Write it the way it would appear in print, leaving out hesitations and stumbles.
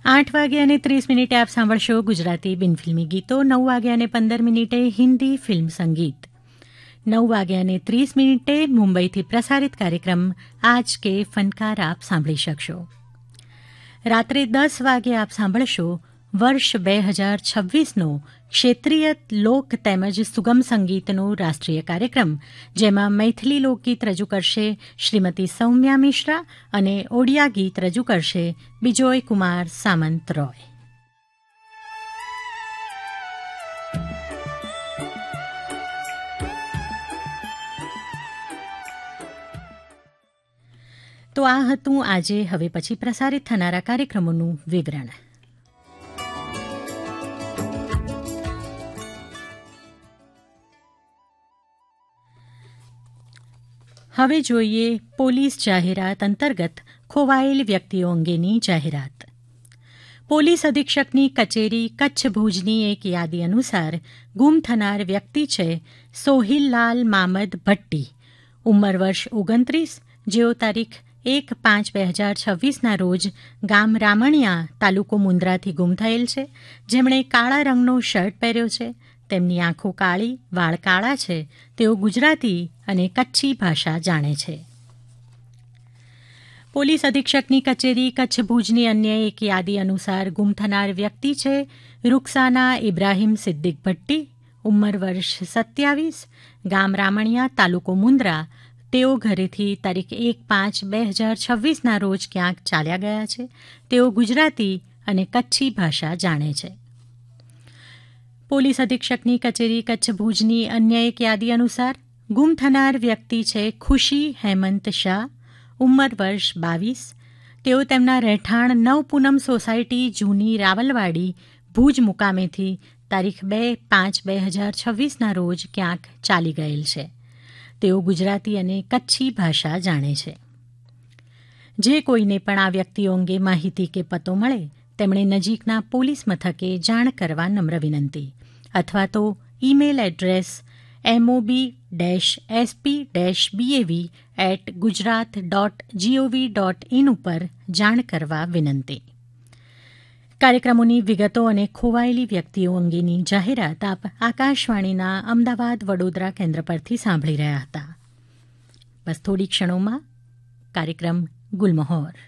8:30 આપ સાંભળશો ગુજરાતી બિનફિલ્મી ગીતો. 9:15 હિન્દી ફિલ્મ સંગીત. 9:30 મુંબઈથી પ્રસારિત કાર્યક્રમ આજ કે ફનકાર આપ સાંભળી શકશો. રાત્રે 10 વાગે આપ સાંભળશો વર્ષ 2026નો ક્ષેત્રીય લોક તેમજ સુગમ સંગીતનો રાષ્ટ્રીય કાર્યક્રમ, જેમાં મૈથિલી લોકગીત રજૂ કરશે શ્રીમતી સૌમ્યા મિશ્રા અને ઓડિયા ગીત રજૂ કરશે બિજોય કુમાર સામંત રોય. તો આ હતું આજે. હવે પછી પ્રસારિત થનારા કાર્યક્રમોનું વિવરણ. હવે જોઈએ પોલીસ જાહેરાત અંતર્ગત ખોવાયેલ વ્યક્તિઓ અંગેની જાહેરાત. પોલીસ અધિક્ષકની કચેરી કચ્છ ભુજની એક યાદી અનુસાર ગુમ થનાર વ્યક્તિ છે સોહિલલાલ મામદ ભટ્ટી, ઉંમર વર્ષ 29, જેઓ તારીખ 1/5/2026ના રોજ ગામ રામણિયા, તાલુકો મુન્દ્રાથી ગુમ થયેલ છે. જેમણે કાળા રંગનો શર્ટ પહેર્યો છે. તેમની આંખો કાળી, વાળ કાળા છે. તેઓ ગુજરાતી અને કચ્છી ભાષા જાણે છે. પોલીસ અધિક્ષકની કચેરી કચ્છ ભુજની અન્ય એક યાદી અનુસાર ગુમ થનાર વ્યક્તિ છે રૂકસાના ઇબ્રાહીમ સિદ્દીક ભટ્ટી, ઉંમર વર્ષ 27, ગામ રામણિયા, તાલુકો મુન્દ્રા. તેઓ ઘરેથી તારીખ 1/5/2026ના રોજ ક્યાંક ચાલ્યા ગયા છે. તેઓ ગુજરાતી અને કચ્છી ભાષા જાણે છે. પોલીસ અધિક્ષકની કચેરી કચ્છ ભુજની અન્ય એક યાદી અનુસાર ગુમ થનાર વ્યક્તિ છે ખુશી હેમંત શાહ, ઉંમર વર્ષ 22. તેઓ તેમના રહેઠાણ 9 પૂનમ સોસાયટી, જૂની રાવલવાડી, ભુજ મુકામેથી તારીખ 2/5/2026ના રોજ ક્યાંક ચાલી ગયેલ છે. તેઓ ગુજરાતી અને કચ્છી ભાષા જાણે છે. જે કોઈને પણ આ વ્યક્તિઓ અંગે માહિતી કે પતો મળે તેમણે નજીકના પોલીસ મથકે જાણ કરવા નમ્ર વિનંતી, અથવા તો ઈમેલ એડ્રેસ mob-sp-bav@gujarat.gov.in ઉપર જાણ કરવા વિનંતી. કાર્યક્રમોની વિગતો અને ખોવાયેલી વ્યક્તિઓ અંગેની જાહેરાત આપ આકાશવાણીના અમદાવાદ વડોદરા કેન્દ્ર પરથી સાંભળી રહ્યા હતા. બસ થોડી ક્ષણોમાં કાર્યક્રમ ગુલમહોર.